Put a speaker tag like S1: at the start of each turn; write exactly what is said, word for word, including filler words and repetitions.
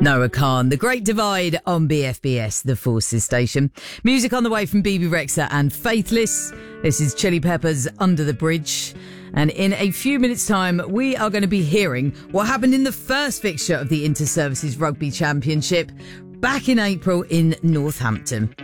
S1: Noah Khan, The Great Divide on B F B S, the Forces station. Music on the way from B B Rexa and Faithless. This is Chili Peppers' Under the Bridge. And in a few minutes' time, we are going to be hearing what happened in the first fixture of the Inter-Services Rugby Championship back in April in Northampton.